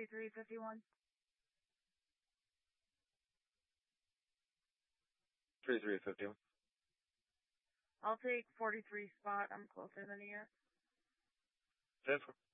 3351. 3351. I'll take 43 spot. I'm closer than you. 10-4.